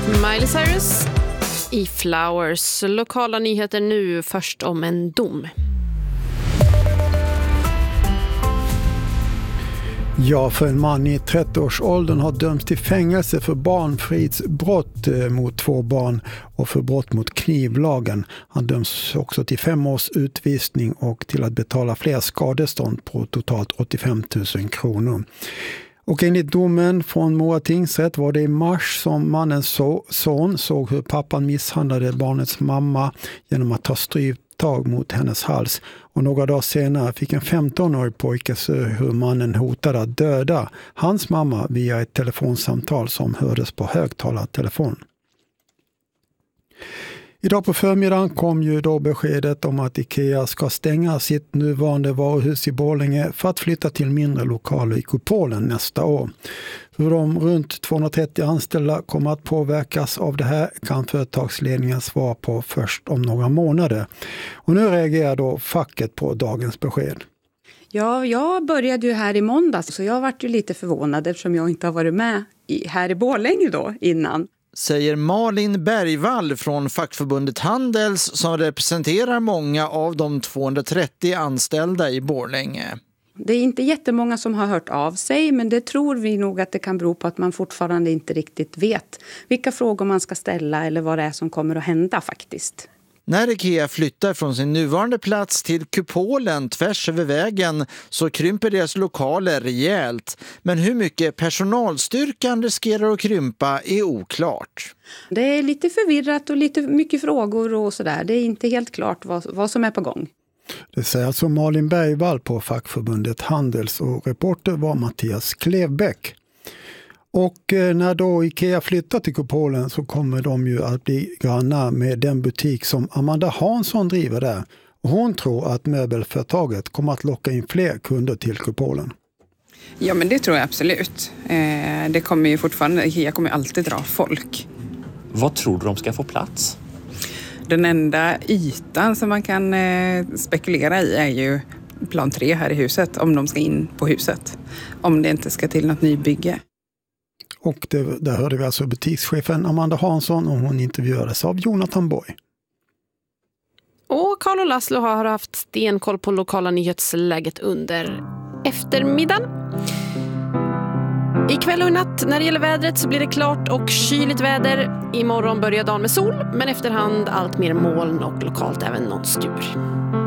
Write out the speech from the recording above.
Miley Cyrus i Flowers. Lokala nyheter nu, först om en dom. Ja, för en man i 30-årsåldern har dömts till fängelse för barnfridsbrott mot 2 barn och för brott mot knivlagen. Han döms också till 5 års utvisning och till att betala fler skadestånd på totalt 85 000 kronor. Och enligt domen från Mora tingsrätt var det i mars som mannens son såg hur pappan misshandlade barnets mamma genom att ta stryptag mot hennes hals. Och några dagar senare fick en 15-årig pojke se hur mannen hotade att döda hans mamma via ett telefonsamtal som hördes på högtalartelefon. Idag på förmiddagen kom ju då beskedet om att IKEA ska stänga sitt nuvarande varuhus i Borlänge för att flytta till mindre lokaler i Kupolen nästa år. Hur de runt 230 anställda kommer att påverkas av det här kan företagsledningen svara på först om några månader. Och nu reagerar då facket på dagens besked. Ja, jag började ju här i måndags så jag varit ju lite förvånad eftersom jag inte har varit med här i Borlänge då innan. Säger Malin Bergvall från fackförbundet Handels som representerar många av de 230 anställda i Borlänge. Det är inte jättemånga som har hört av sig, men det tror vi nog att det kan bero på att man fortfarande inte riktigt vet vilka frågor man ska ställa eller vad det är som kommer att hända faktiskt. När IKEA flyttar från sin nuvarande plats till Kupolen tvärs över vägen så krymper deras lokaler rejält. Men hur mycket personalstyrkan riskerar att krympa är oklart. Det är lite förvirrat och lite mycket frågor och sådär. Det är inte helt klart vad som är på gång. Det säger alltså Malin Bergvall på fackförbundet Handels och reporter var Mattias Klevbäck. Och när då IKEA flyttar till Kupolen så kommer de ju att bli grannar med den butik som Amanda Hansson driver där. Och hon tror att möbelföretaget kommer att locka in fler kunder till Kupolen. Ja, men det tror jag absolut. Det kommer ju fortfarande, IKEA kommer alltid dra folk. Vad tror du de ska få plats? Den enda ytan som man kan spekulera i är ju plan 3 här i huset, om de ska in på huset. Om det inte ska till något nybygge. Och där hörde vi alltså butikschefen Amanda Hansson och hon intervjuades av Jonathan Borg. Och Carl och Laszlo har haft stenkoll på lokala nyhetsläget under eftermiddagen. Ikväll och i natt när det gäller vädret så blir det klart och kyligt väder. Imorgon börjar dagen med sol men efterhand allt mer moln och lokalt även någon skur.